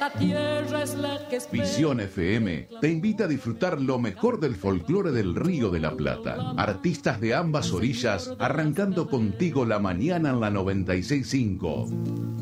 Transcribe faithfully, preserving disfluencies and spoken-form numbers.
La tierra es la que espera. Visión F M te invita a disfrutar lo mejor del folclore del Río de la Plata. Artistas de ambas orillas arrancando contigo la mañana en la noventa y seis punto cinco.